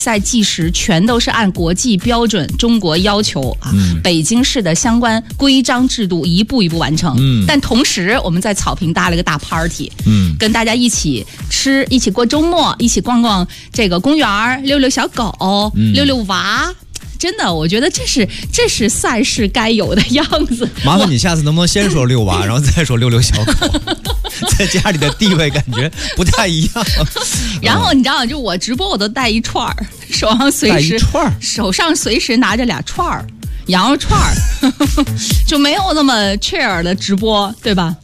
赛计时全都是按国际标准、中国要求啊，北京市的相关规章制度一步一步完成。但同时我们在草坪搭了个大 party，跟大家一起吃，一起过周末，一起逛逛这个公园，遛遛小狗，遛遛娃。真的，我觉得这是赛事该有的样子。 麻烦你下次能不能先说遛娃，然后再说遛遛小狗，在家里的地位感觉不太一样。 然后你知道，就我直播我都带一串儿，手上随时拿着2串儿羊肉串儿，就没有那么 chill 的直播，对吧？